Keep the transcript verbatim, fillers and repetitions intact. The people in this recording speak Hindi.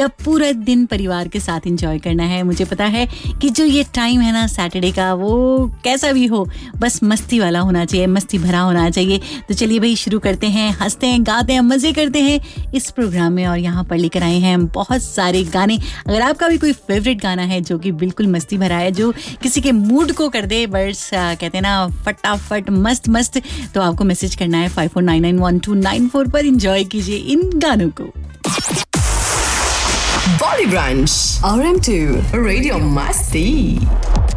या पूरा दिन परिवार के साथ एंजॉय करना है। मुझे पता है कि जो ये टाइम है ना सैटरडे का, वो कैसा भी हो बस मस्ती वाला होना चाहिए, मस्ती भरा होना चाहिए। तो चलिए भाई शुरू करते हैं, हंसते हैं, गाते हैं, मजे करते हैं इस प्रोग्राम में। और यहाँ पर लेकर आए हैं हम बहुत सारे गाने। अगर आपका भी कोई फेवरेट गाना है जो कि बिल्कुल मस्ती भरा है, जो किसी के मूड को कर दे बस कहते हैं ना फटाफट मस्त मस्त, तो आपको मैसेज करना है five four nine nine one two nine four पर। एंजॉय कीजिए इन गानों को। Body Brunch R M two Radio Masti।